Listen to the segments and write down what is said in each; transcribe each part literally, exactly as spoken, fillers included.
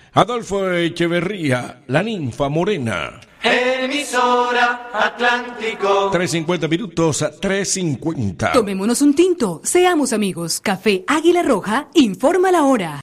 Adolfo Echeverría, la ninfa morena. Emisora Atlántico. tres cincuenta minutos a tres cincuenta. Tomémonos un tinto, seamos amigos. Café Águila Roja informa la hora.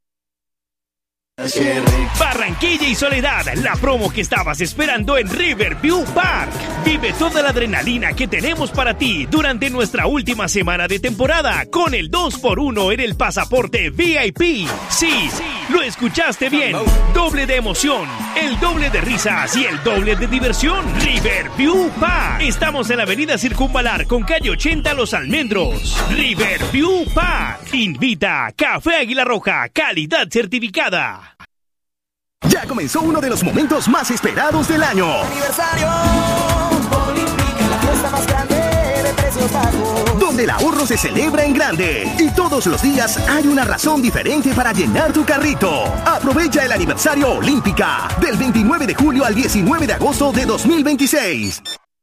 Barranquilla y Soledad, la promo que estabas esperando en Riverview Park. Vive toda la adrenalina que tenemos para ti durante nuestra última semana de temporada con el dos por uno en el pasaporte V I P. Sí, lo escuchaste bien. Doble de emoción, el doble de risas y el doble de diversión. Riverview Park. Estamos en la avenida Circunvalar con calle ochenta Los Almendros. Riverview Park. Invita Café Águila Roja, calidad certificada. Ya comenzó uno de los momentos más esperados del año. Aniversario Olímpica, la fiesta más grande de precios bajos. Donde el ahorro se celebra en grande. Y todos los días hay una razón diferente para llenar tu carrito. Aprovecha el aniversario Olímpica del veintinueve de julio al diecinueve de agosto de dos mil veintiséis.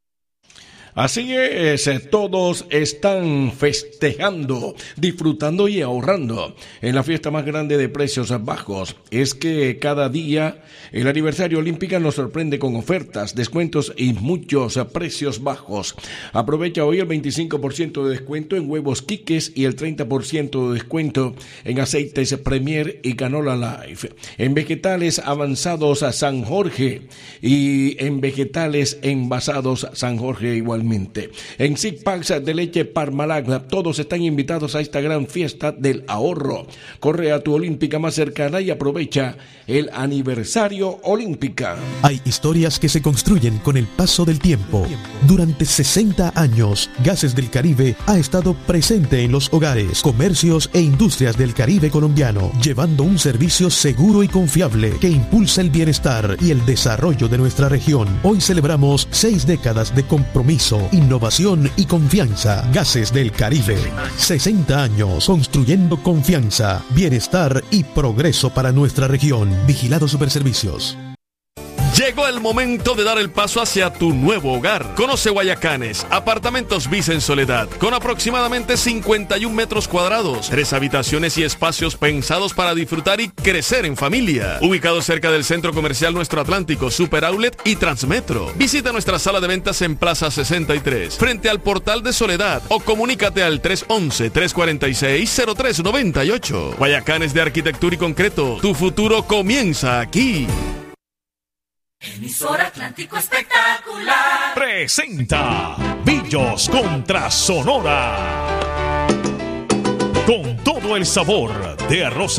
Así es, todos están festejando, disfrutando y ahorrando en la fiesta más grande de precios bajos. Es que cada día el aniversario Olímpica nos sorprende con ofertas, descuentos y muchos precios bajos. Aprovecha hoy el veinticinco por ciento de descuento en huevos Quiques y el treinta por ciento de descuento en aceites Premier y Canola Life. En vegetales avanzados a San Jorge y en vegetales envasados San Jorge igualmente. En Six Packs de leche Parmalat, todos están invitados a esta gran fiesta del ahorro. Corre a tu Olímpica más cercana y aprovecha el aniversario Olímpica. Hay historias que se construyen con el paso del tiempo. Durante sesenta años, Gases del Caribe ha estado presente en los hogares, comercios e industrias del Caribe colombiano, llevando un servicio seguro y confiable que impulsa el bienestar y el desarrollo de nuestra región. Hoy celebramos seis décadas de compromiso, innovación y confianza. Gases del Caribe. sesenta años construyendo confianza, bienestar y progreso para nuestra región. Vigilado Superservicios. Llegó el momento de dar el paso hacia tu nuevo hogar. Conoce Guayacanes, apartamentos Visa en Soledad, con aproximadamente cincuenta y un metros cuadrados, tres habitaciones y espacios pensados para disfrutar y crecer en familia. Ubicado cerca del Centro Comercial Nuestro Atlántico, Super Outlet y Transmetro. Visita nuestra sala de ventas en Plaza sesenta y tres, frente al Portal de Soledad, o comunícate al tres once, tres cuarenta y seis, cero tres noventa y ocho. Guayacanes de Arquitectura y Concreto, tu futuro comienza aquí. Emisora Atlántico Espectacular Presenta Billos contra Sonora. Con todo el sabor de arroz